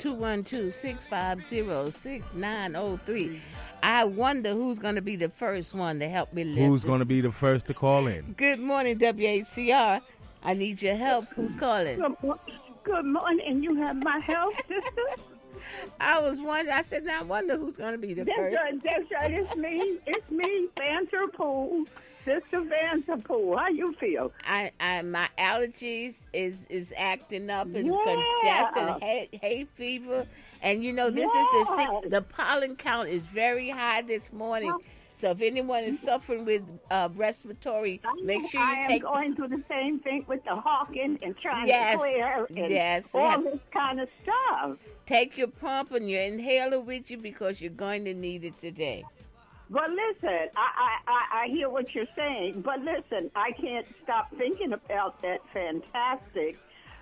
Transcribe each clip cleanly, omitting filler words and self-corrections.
212-650-6903. I wonder who's going to be the first one to help me lift. Who's going to be the first to call in? Good morning, WHCR. I need your help. Who's calling? Good morning. You have my help, sister? I was wondering. I said, now I wonder who's going to be the first. That's right. It's me. It's me, Vanderpool. Sister Vanderpool. How you feel? I my allergies is acting up and congested, hay fever, and this is the pollen count is very high this morning. So if anyone is suffering with respiratory, make sure you take. I am going through the same thing with the hawking and trying to clear and all this kind of stuff. Take your pump and your inhaler with you because you're going to need it today. Well, listen, I hear what you're saying, but listen, I can't stop thinking about that fantastic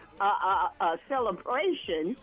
celebration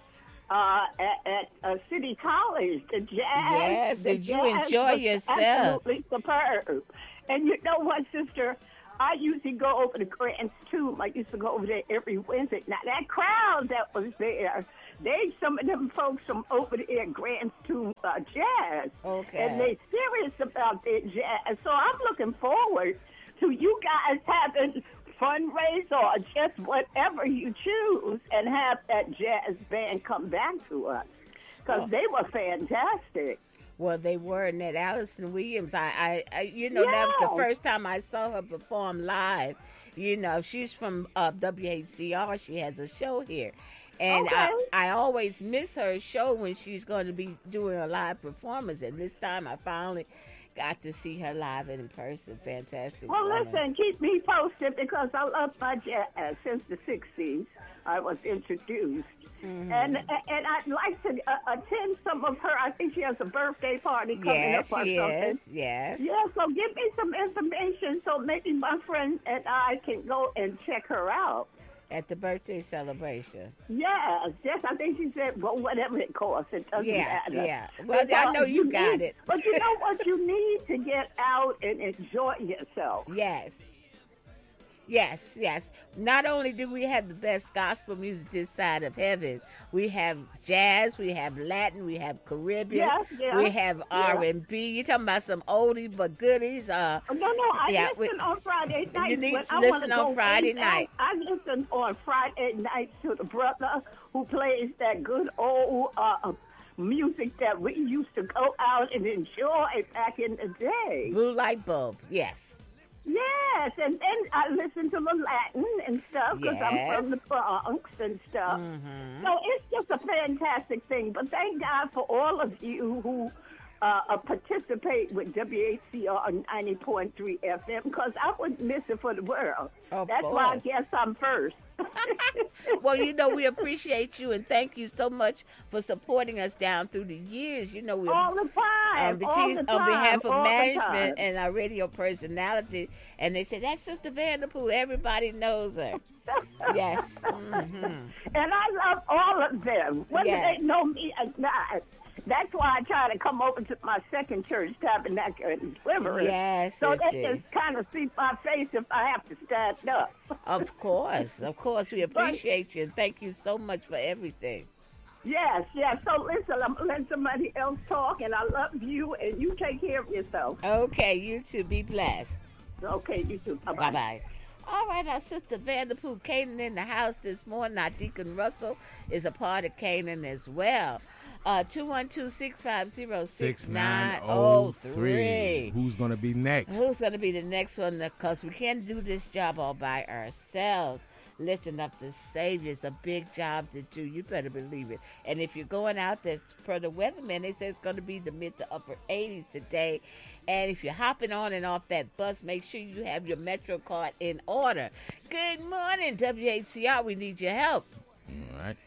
at City College, the jazz. Yes, did you enjoy yourself? Absolutely superb. And you know what, sister? I usually go over to Grant's Tomb. I used to go over there every Wednesday. Now, that crowd that was there, some of them folks from over there at Grant's Tomb Jazz. Okay. And they serious about their jazz. So I'm looking forward to you guys having fundraise or just whatever you choose and have that jazz band come back to us. Because they were fantastic. Well, they were, and that Allison Williams, that was the first time I saw her perform live. She's from WHCR. She has a show here. And I always miss her show when she's going to be doing a live performance. And this time I finally got to see her live in person. Fantastic. Well, listen, keep me posted because I love my jazz since the 60s. I was introduced. Mm-hmm. And I'd like to attend some of her. I think she has a birthday party coming up or something. Yes. Yeah, so give me some information so maybe my friend and I can go and check her out. At the birthday celebration. Yes, I think she said, well, whatever it costs, it doesn't matter. Yeah, well, I know you got it. But you know what? You need to get out and enjoy yourself. Yes. Not only do we have the best gospel music this side of heaven, we have jazz, we have Latin, we have Caribbean, we have R&B. You're talking about some oldie but goodies. I listen on Friday nights. You need to listen on Friday night. I listen on Friday nights to the brother who plays that good old music that we used to go out and enjoy back in the day. Blue Light Bulb, yes. Yes, and then I listen to the Latin and stuff because I'm from the Bronx and stuff. Mm-hmm. So it's just a fantastic thing. But thank God for all of you who participate with WHCR 90.3 FM because I wouldn't miss it for the world. That's why I guess I'm first. Well, we appreciate you and thank you so much for supporting us down through the years. All the time. On behalf of management and our radio personality, and they said, that's Sister Vanderpool. Everybody knows her. Yes. Mm-hmm. And I love all of them, whether they know me or not. That's why I try to come over to my second church, Tabernacle and Deliverance. Yes, so they can kind of see my face if I have to stand up. Of course. We appreciate you and thank you so much for everything. Yes. So listen, I'm going to let somebody else talk, and I love you, and you take care of yourself. Okay, you too. Be blessed. Okay, you too. Bye-bye. Bye-bye. All right, our Sister Vanderpool Canaan in the house this morning. Our Deacon Russell is a part of Canaan as well. 212-650-6903. Who's going to be next? Who's going to be the next one? Because we can't do this job all by ourselves. Lifting up the Savior is a big job to do. You better believe it. And if you're going out there, per the weatherman, they say it's going to be the mid to upper 80s today. And if you're hopping on and off that bus, make sure you have your Metro card in order. Good morning, WHCR. We need your help. All right.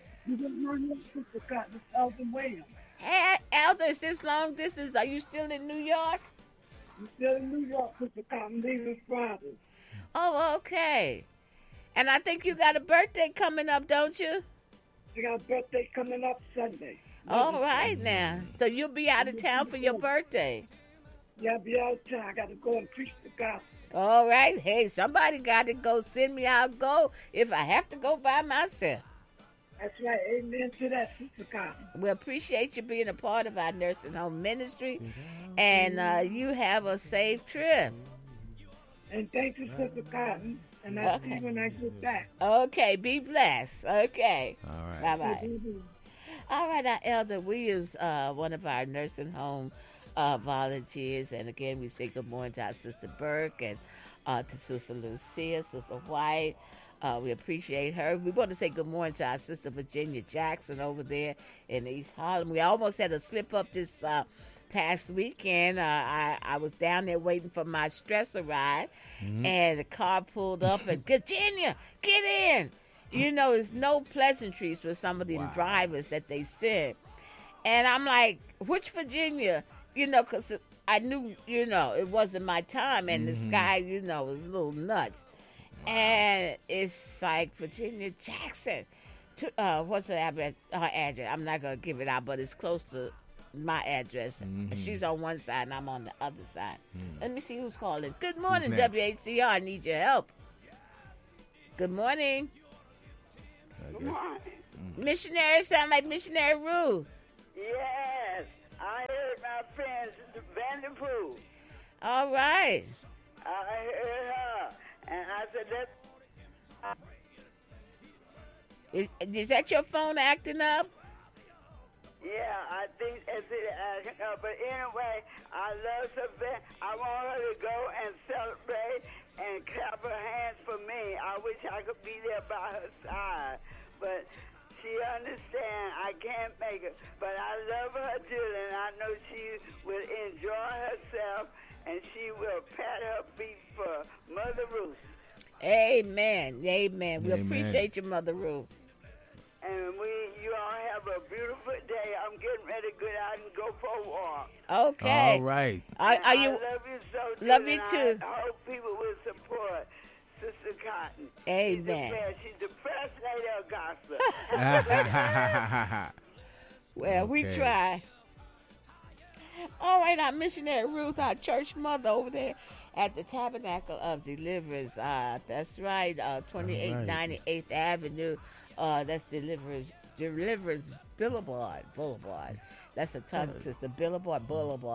Hey, Elder, is this long distance? Are you still in New York? I'm still in New York, Sister Cotton, leaving Friday. Oh, okay. And I think you got a birthday coming up, don't you? I got a birthday coming up Sunday. All right now. So you'll be out of town for your birthday. Yeah, I'll be out of town. I got to go and preach the gospel. All right. Hey, somebody got to go. Send me. I'll go if I have to go by myself. That's right. Amen to that, Sister Cotton. We appreciate you being a part of our nursing home ministry, and you have a safe trip. And thank you, Sister Cotton. And I'll see you when I get back. Okay, be blessed. Okay. All right. Bye-bye. All right, our Elder Williams, one of our nursing home volunteers. And again, we say good morning to our Sister Burke and to Sister Lucia, Sister White. We appreciate her. We want to say good morning to our Sister Virginia Jackson over there in East Harlem. We almost had a slip up this past weekend. I was down there waiting for my stressor ride, and the car pulled up and, Virginia, get in. You know, it's no pleasantries for some of the drivers that they send. And I'm like, which Virginia? You know, because I knew, you know, it wasn't my time, and the sky, you know, was a little nuts. And it's like Virginia Jackson. What's her address? I'm not going to give it out, but it's close to my address. She's on one side and I'm on the other side. Let me see who's calling. Good morning, WHCR. I need your help. Good morning. Good morning. Missionary, sound like Missionary Ruth. Yes, I heard my friend Vanderpool. All right. I heard her. And I said, is that your phone acting up? Yeah, I think it's acting up. But anyway, I love Savannah. I want her to go and celebrate and clap her hands for me. I wish I could be there by her side. But she understands I can't make it. But I love her dearly, and I know she will enjoy herself. And she will pat her feet for Mother Ruth. Amen. Amen. We appreciate you, Mother Ruth. And you all have a beautiful day. I'm getting ready to get out and go for a walk. Okay. All right. Are you? I love you so. Love you too. I hope people will support Sister Cotton. Amen. She's the first lady of gospel. Well, we try. All right, our Missionary Ruth, our church mother over there at the Tabernacle of Deliverance. That's right, 2898th Avenue. That's Deliverance Boulevard. That's a tongue twister. Boulevard.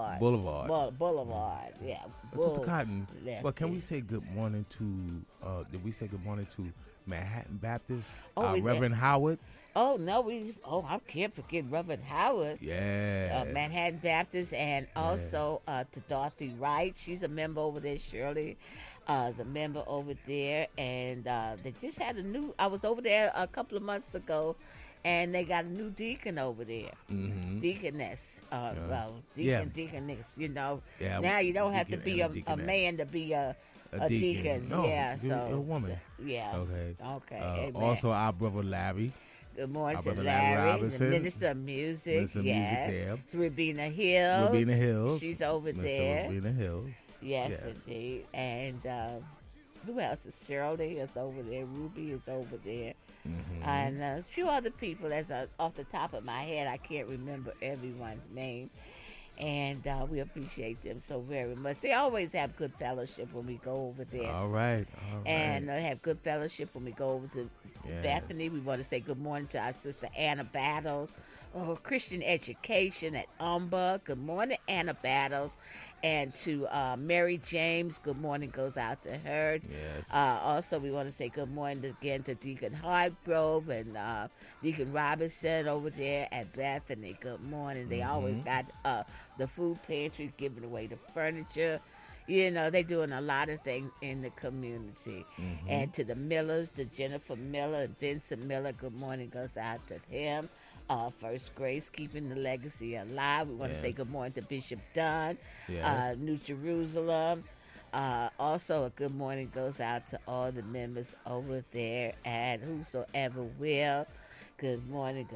Yeah. Sister Cotton, well, can we say good morning to, did we say good morning to Manhattan Baptist? Reverend Howard? I can't forget Reverend Howard. Yeah. Manhattan Baptist, and also to Dorothy Wright. She's a member over there. Shirley is a member over there. And they just had I was over there a couple of months ago, and they got a new deacon over there. Deaconess. Deaconess, you know. Yeah, now you don't have to be a man to be a deacon. No, so a woman. Yeah. Okay. Also, our brother Larry. Good morning to Larry, the Minister of Music. Yes. Rubina Hills. She's over there. Rubina Hills. Yes, indeed. And who else is Shirley is over there. Ruby is over there. And a few other people. That's off the top of my head. I can't remember everyone's name. And we appreciate them so very much. They always have good fellowship when we go over there. All right. And they have good fellowship when we go over to Bethany. We want to say good morning to our sister Anna Battles. Christian Education at Umba. Good morning, Anna Battles. And to Mary James, good morning goes out to her. Yes. Also, we want to say good morning again to Deacon Hargrove and Deacon Robinson over there at Bethany. Good morning. They always got the food pantry, giving away the furniture. You know, they're doing a lot of things in the community. And to the Millers, to Jennifer Miller and Vincent Miller, good morning goes out to him. First Grace, keeping the legacy alive. We want to say good morning to Bishop Dunn, New Jerusalem. Also, a good morning goes out to all the members over there at Whosoever Will. Good morning.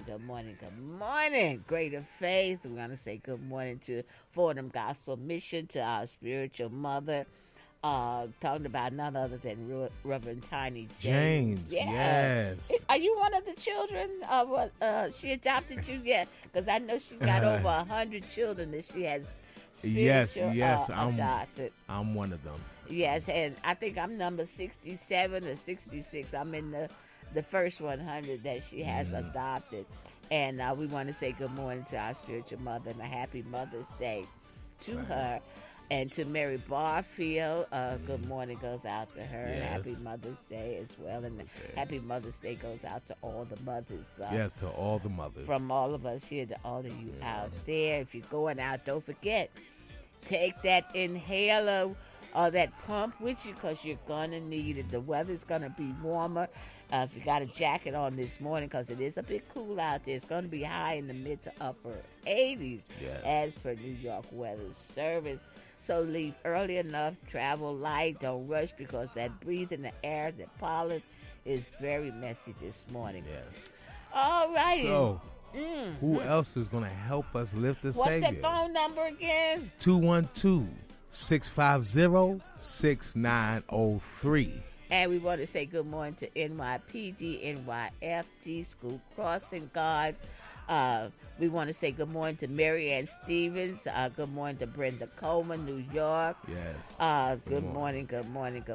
Greater Faith. We're going to say good morning to Fordham Gospel Mission, to our spiritual mother. Talking about none other than Reverend Tiny James. Yes. Are you one of the children? She adopted you yet? Because I know she got over 100 children that she has spiritual adopted. I'm one of them. Yes, and I think I'm number 67 or 66. I'm in the first 100 that she has adopted. And we want to say good morning to our spiritual mother and a happy Mother's Day to her. And to Mary Barfield, good morning goes out to her. Yes. Happy Mother's Day as well. And happy Mother's Day goes out to all the mothers. Yes, to all the mothers. From all of us here to all of you out there. If you're going out, don't forget, take that inhaler or that pump with you because you're going to need it. The weather's going to be warmer. If you got a jacket on this morning, because it is a bit cool out there, it's going to be high in the mid to upper 80s as per New York Weather Service. So leave early enough, travel light, don't rush because that breathing the air, the pollen is very messy this morning. Yes. All right. So, who else is going to help us lift the Savior? What's that phone number again? 212-650-6903. And we want to say good morning to NYPD, NYFD, School Crossing Guards. We want to say good morning to Mary Ann Stevens. Good morning to Brenda Coleman, New York. Yes. Good morning to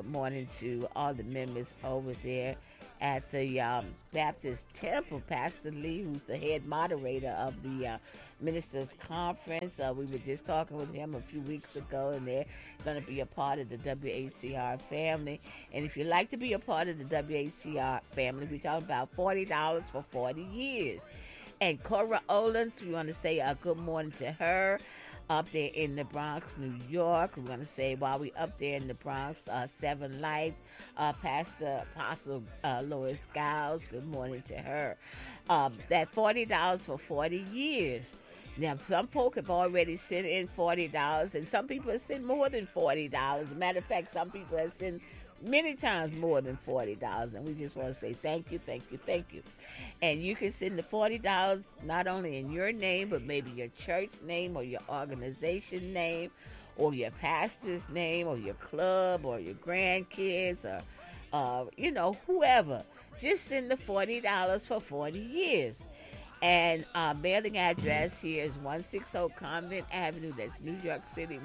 all the members over there at the Baptist Temple. Pastor Lee, who's the head moderator of the Ministers Conference. We were just talking with him a few weeks ago, and they're going to be a part of the WHCR family. And if you'd like to be a part of the WHCR family, we're talking about $40 for 40 years. And Cora Olens, we want to say good morning to her up there in the Bronx, New York. We want to say while we up there in the Bronx, Seven Lights, Pastor Apostle Lois Giles, good morning to her. That $40 for 40 years. Now, some folk have already sent in $40, and some people have sent more than $40. As a matter of fact, some people have sent many times more than $40, and we just want to say thank you. And you can send the $40 not only in your name, but maybe your church name or your organization name or your pastor's name or your club or your grandkids or, whoever. Just send the $40 for 40 years. And our mailing address here is 160 Convent Avenue. That's New York City,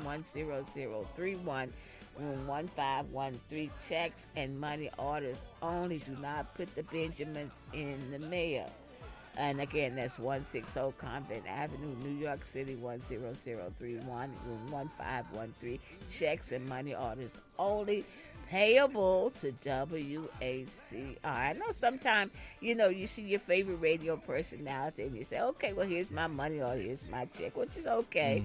10031. Room 1513. Checks and money orders only. Do not put the Benjamins in the mail. And again, that's 160 Convent Avenue, New York City, 10031, room 1513. Checks and money orders only. Payable to WHCR. I know sometimes, you see your favorite radio personality and you say, okay, well, here's my money or here's my check, which is okay,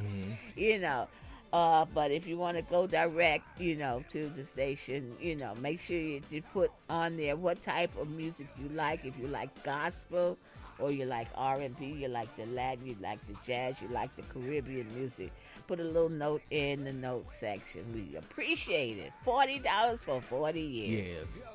But if you want to go direct, to the station, make sure you put on there what type of music you like. If you like gospel or you like R&B, you like the Latin, you like the jazz, you like the Caribbean music, put a little note in the note section. We appreciate it. $40 for 40 years. Yeah.